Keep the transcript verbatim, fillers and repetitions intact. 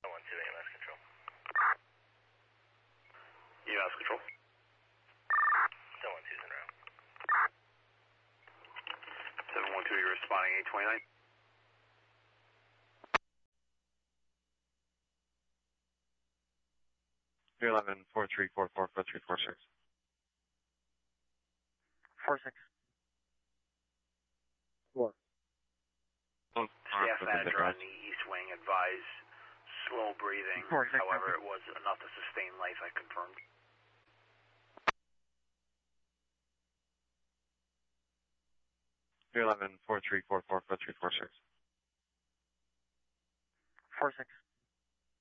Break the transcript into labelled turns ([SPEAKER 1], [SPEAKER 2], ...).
[SPEAKER 1] one two E M S control.
[SPEAKER 2] E M S control.
[SPEAKER 1] seven one two's in route.
[SPEAKER 2] seven one two, you're responding eight twenty-nine.
[SPEAKER 3] three eleven, four three four four, four three four six.
[SPEAKER 4] Four six. Four.
[SPEAKER 2] Staff manager on the east wing advised slow breathing.
[SPEAKER 4] Four, six,
[SPEAKER 2] However,
[SPEAKER 4] okay.
[SPEAKER 2] it was enough to sustain life, I confirmed.
[SPEAKER 3] three eleven, four three four four, four three four six.
[SPEAKER 4] Four six.